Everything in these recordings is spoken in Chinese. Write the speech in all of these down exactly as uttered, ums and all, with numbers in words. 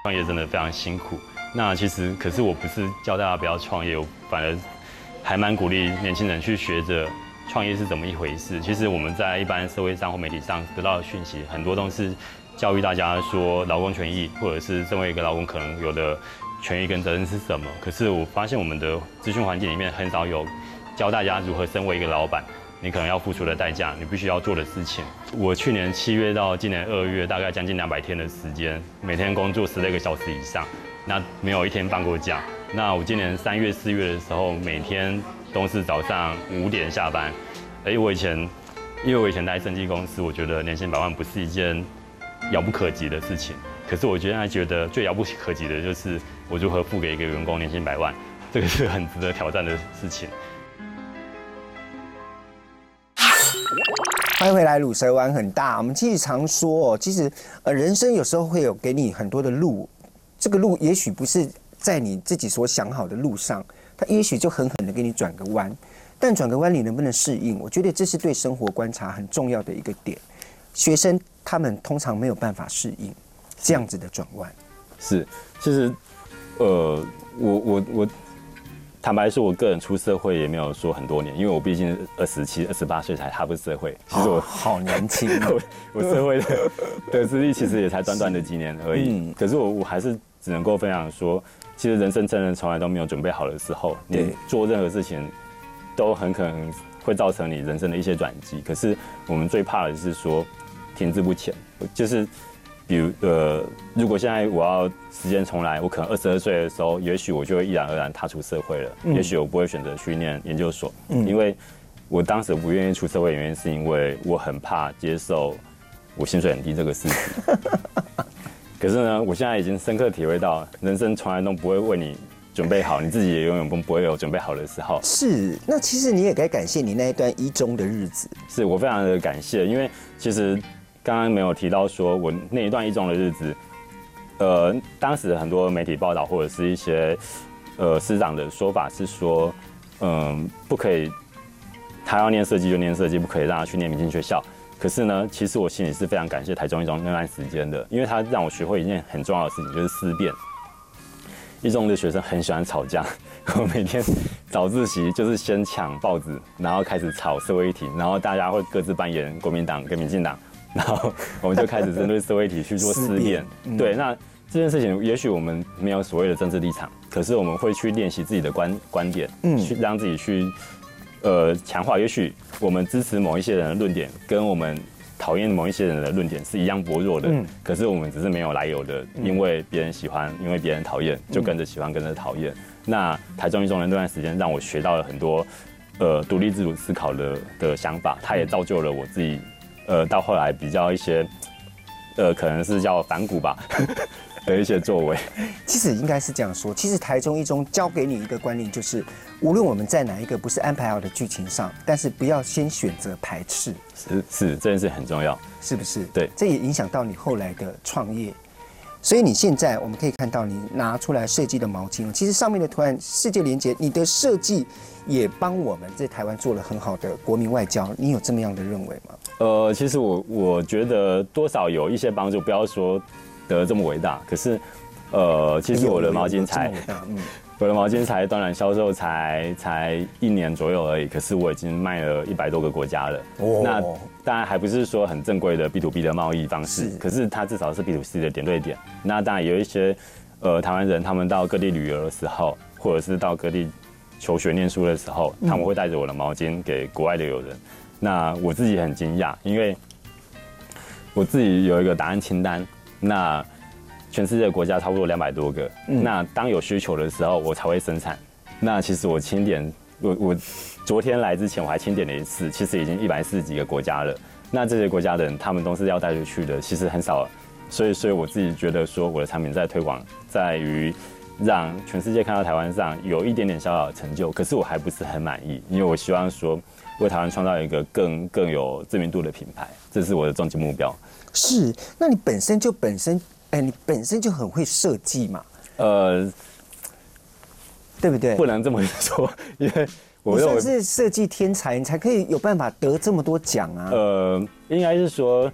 创业真的非常辛苦。那其实，可是我不是教大家不要创业，我反而还蛮鼓励年轻人去学着创业是怎么一回事。其实我们在一般社会上或媒体上得到的讯息，很多都是教育大家说劳工权益，或者是身为一个劳工可能有的权益跟责任是什么。可是我发现我们的资讯环境里面很少有教大家如何身为一个老板，你可能要付出的代价，你必须要做的事情。我去年七月到今年二月，大概将近两百天的时间，每天工作十六个小时以上，那没有一天放过假。那我今年三月、四月的时候，每天都是早上五点下班。哎，我以前，因为我以前待生技公司，我觉得年薪百万不是一件遥不可及的事情。可是我现在觉得最遥不可及的就是我如何付给一个员工年薪百万，这个是很值得挑战的事情。 欢迎回来，鲁蛇丸很大。我们其实常说哦，其实呃，人生有时候会有给你很多的路，这个路也许不是在你自己所想好的路上，它也许就狠狠的给你转个弯。但转个弯你能不能适应？我觉得这是对生活观察很重要的一个点。学生他们通常没有办法适应这样子的转弯。 是，其实，呃，我我我。坦白说，我个人出社会也没有说很多年，因为我毕竟二十七、二十八岁才踏入社会。其实我、哦、 好年轻， 我我社会的的资历其实也才短短的几年而已。嗯、可是我我还是只能够分享说，其实人生真的从来都没有准备好的时候，你做任何事情都很可能会造成你人生的一些转机。可是我们最怕的是说停滞不前，就是。比如呃，如果现在我要时间重来，我可能二十二岁的时候，也许我就会毅然而然踏出社会了。嗯、也许我不会选择去念研究所，嗯、因为我当时不愿意出社会，原因是因为我很怕接受我薪水很低这个事实。可是呢，我现在已经深刻体会到，人生从来都不会为你准备好，你自己也永远不会有准备好的时候。 是，那其实你也该感谢你那一段一中的日子。 是我非常的感谢，因为其实。刚刚没有提到说，我那一段一中的日子，呃，当时很多媒体报道或者是一些呃师长的说法是说，嗯、呃，不可以，他要念设计就念设计，不可以让他去念明星学校。可是呢，其实我心里是非常感谢台中一中那段时间的，因为他让我学会一件很重要的事情，就是思辨。一中的学生很喜欢吵架，我每天早自习就是先抢报纸，然后开始吵社会议题，然后大家会各自扮演国民党跟民进党。然后我们就开始针对社会议题去做思辨，嗯、对，那这件事情也许我们没有所谓的政治立场，可是我们会去练习自己的观观点，嗯，去让自己去呃强化。也许我们支持某一些人的论点，跟我们讨厌某一些人的论点是一样薄弱的，嗯，可是我们只是没有来由的，因为别人喜欢，因为别人讨厌，就跟着喜欢，跟着讨厌。那台中一中的那段时间让我学到了很多呃独立自主思考的的想法，它也造就了我自己。呃，到后来比较一些，呃，可能是叫反骨吧的一些作为。 其实应该是这样说，其实台中一中教给你一个观念，就是无论我们在哪一个不是安排好的剧情上，但是不要先选择排斥。 是是，这件事很重要， 是不是？ 对， 这也影响到你后来的创业。所以你现在我们可以看到你拿出来设计的毛巾，其实上面的图案世界连结，你的设计也帮我们在台湾做了很好的国民外交，你有这么样的认为吗？ 呃，其实我我觉得多少有一些帮助，不要说得这么伟大，可是呃，其实我的毛巾才，嗯，我的毛巾才短短销售才才一年左右而已，可是我已经卖了一百多个国家了。哦，那当然还不是说很正规的 B to B 的贸易方式，可是它至少是 B to C 的点对点。那当然有一些呃台湾人，他们到各地旅游的时候，或者是到各地求学念书的时候，他们会带着我的毛巾给国外的友人。那我自己很惊讶，因为我自己有一个答案清单，那全世界的国家差不多两百多个，嗯、那当有需求的时候，我才会生产。那其实我清点，我我昨天来之前我还清点了一次，其实已经一百四十几个国家了。那这些国家的人，他们都是要带出去的，其实很少，所以所以我自己觉得说，我的产品在推广，在于让全世界看到台湾上有一点点小小的成就，可是我还不是很满意，因为我希望说。为台湾创造一个更更有知名度的品牌，这是我的终极目标。是， 那你本身就本身，哎、欸，你本身就很会设计嘛？呃，对不对？ 不能这么说，因为我认为你算是设计天才，你才可以有办法得这么多奖啊。 呃，应该是说，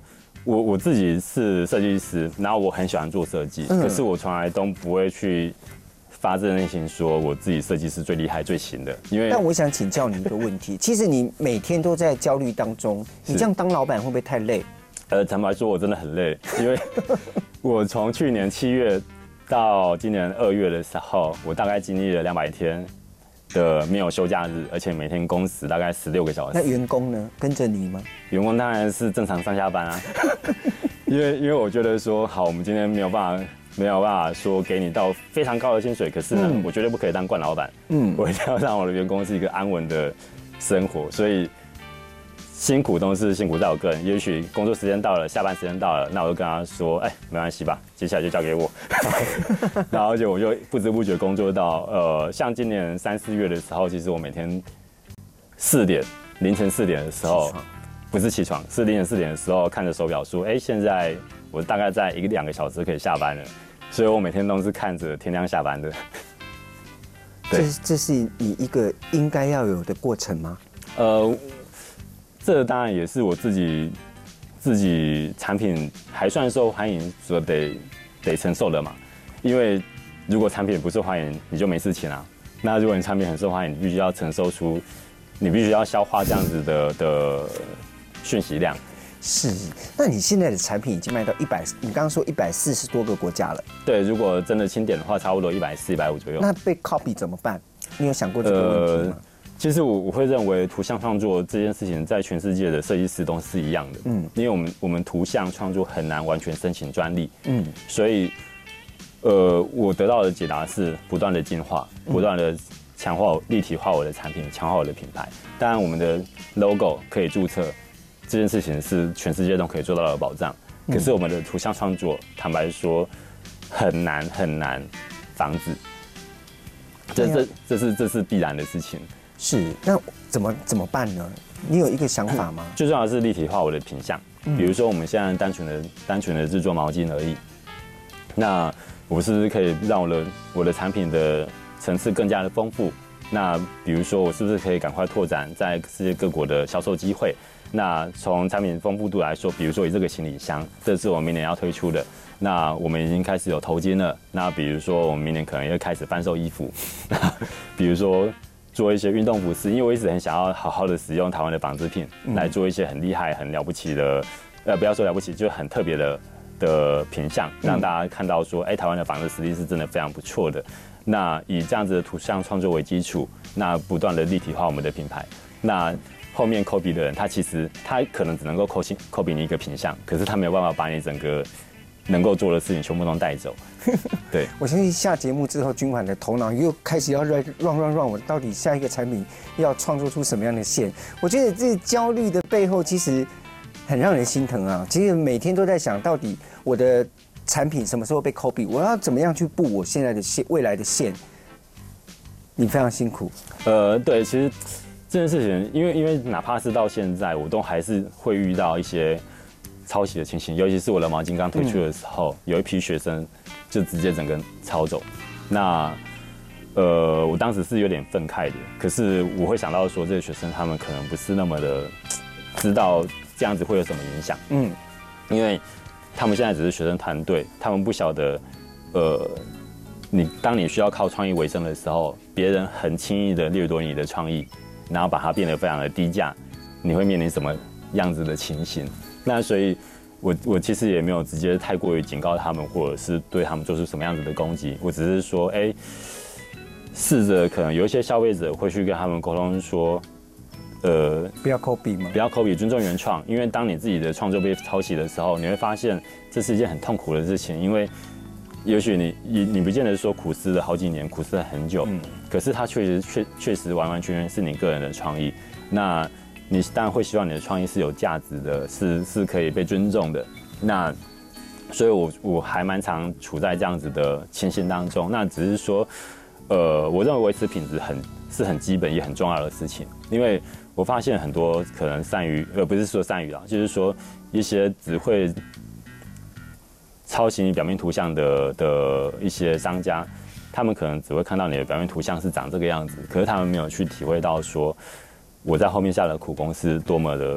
我我自己是设计师，然后我很喜欢做设计，嗯、可是我从来都不会去发自内心说我自己设计是最厉害、最行的。因为， 但我想请教你一个问题，其实你每天都在焦虑当中，你这样当老板会不会太累？ 呃，坦白说，我真的很累，因为我从去年七月到今年二月的时候，我大概经历了两百天的没有休假日，而且每天工时大概十六个小时。 那员工呢？跟着你吗？ 员工当然是正常上下班啊，因为因为我觉得说，好，我们今天没有办法没有办法说给你到非常高的薪水，可是呢，嗯、我绝对不可以当惯老板，嗯，我一定要让我的员工是一个安稳的生活，所以。辛苦都是辛苦在我个人，也许工作时间到了，下班时间到了，那我就跟他说，哎、欸，没关系吧，接下来就交给我。然后就我就不知不觉工作到，呃，像今年三四月的时候，其实我每天四点凌晨四点的时候，不是起床，是凌晨四点的时候看着手表说，哎、欸，现在我大概在一个两个小时可以下班了，所以我每天都是看着天亮下班的。 对，这这是你一个应该要有的过程吗？ 呃。这当然也是我自己自己产品还算受欢迎，所得得承受的嘛。因为如果产品不受欢迎，你就没事情啊。那如果你产品很受欢迎，你必须要承受出，你必须要消化这样子的的讯息量。 是，那你现在的产品已经卖到一百，你刚刚说一百四十多个国家了。 对，如果真的清点的话，差不多一百四、一百五左右。 那被 copy 怎么办？你有想过这个问题吗？呃其实我我会认为图像创作这件事情在全世界的设计师都是一样的，嗯，因为我们我们图像创作很难完全申请专利，嗯，所以，呃，我得到的解答是不断的进化，不断的强化立体化我的产品，强化我的品牌。当然，我们的 logo 可以注册，这件事情是全世界都可以做到的保障。可是我们的图像创作，坦白说很难很难防止，这这这是这是必然的事情。 是，那怎么怎么办呢？你有一个想法吗？ 最重要的是立体化我的品项，比如说我们现在单纯的单纯的制作毛巾而已，那我是不是可以让我的我的产品的层次更加的丰富？那比如说我是不是可以赶快拓展在世界各国的销售机会？那从产品丰富度来说，比如说以这个行李箱，这是我明年要推出的，那我们已经开始有头巾了。那比如说我们明年可能要开始贩售衣服，比如说。做一些运动服饰，因为我一直很想要好好的使用台湾的纺织品，嗯、来做一些很厉害、很了不起的，呃，不要说了不起，就很特别的的品项，让大家看到说，哎、欸，台湾的纺织实力是真的非常不错的。那以这样子的图像创作为基础，那不断的立体化我们的品牌。那后面 copy 的人，他其实他可能只能够 copy copy 你一个品项，可是他没有办法把你整个能够做的事情全部都带走。对， 我相信下节目之后，君婉的头脑又开始要乱乱乱乱，我到底下一个产品要创作出什么样的线？我觉得这焦虑的背后，其实很让人心疼啊。其实每天都在想到底我的产品什么时候被 copy， 我要怎么样去布我现在的线，未来的线。你非常辛苦。 呃，对，其实这件事情，因为因为哪怕是到现在，我都还是会遇到一些抄袭的情形，尤其是我的毛巾刚推出的时候，嗯、有一批学生就直接整个抄走。那呃，我当时是有点愤慨的，可是我会想到说，这些学生他们可能不是那么的知道这样子会有什么影响。嗯，因为他们现在只是学生团队，他们不晓得，呃，你当你需要靠创意为生的时候，别人很轻易的掠夺你的创意，然后把它变得非常的低价，你会面临什么样子的情形？那所以我，我我其实也没有直接太过于警告他们，或者是对他们做出什么样子的攻击。我只是说，哎、欸，试着可能有一些消费者会去跟他们沟通说，呃， 不要 copy 吗？ 不要 copy， 尊重原创。因为当你自己的创作被抄袭的时候，你会发现这是一件很痛苦的事情。因为也许你你你不见得说苦思了好几年，苦思了很久，嗯、可是它确实确确实完完全全是你个人的创意。那你当然会希望你的创意是有价值的，是是可以被尊重的。那所以我我还蛮常处在这样子的情形当中。那只是说，呃，我认为维持品质很是很基本也很重要的事情，因为我发现很多可能善于，呃，不是说善于啦，就是说一些只会抄袭你表面图像的的一些商家，他们可能只会看到你的表面图像是长这个样子，可是他们没有去体会到说，我在后面下的苦功是多么的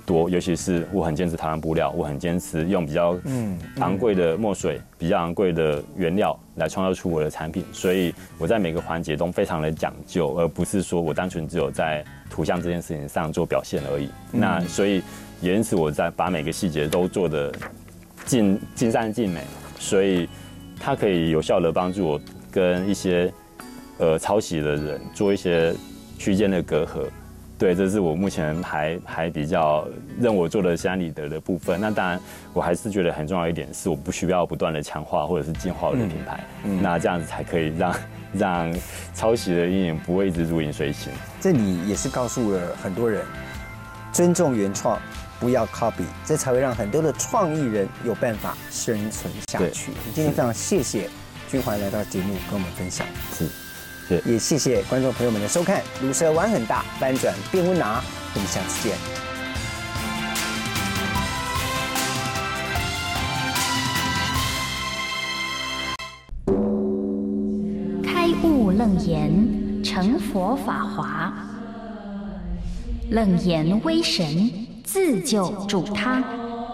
多，尤其是我很坚持台湾布料，我很坚持用比较昂贵的墨水、比较昂贵的原料来创造出我的产品，所以我在每个环节都非常的讲究，而不是说我单纯只有在图像这件事情上做表现而已。嗯、那所以也因此我在把每个细节都做得尽尽善尽美，所以它可以有效的帮助我跟一些呃抄袭的人做一些区间的隔阂。对，这是我目前还还比较认我做的心安理得的部分。那当然，我还是觉得很重要一点是，我不需要不断的强化或者是进化我的品牌，嗯嗯、那这样子才可以让让抄袭的阴影不会一直如影随形。 这里也是告诉了很多人，尊重原创，不要 copy， 这才会让很多的创意人有办法生存下去。今天非常谢谢君怀来到节目跟我们分享。 是。 也谢谢观众朋友们的收看，乳蛇玩很大，翻转变温拿，我们下次见。 开悟楞严，成佛法华，楞严威神，自救主他。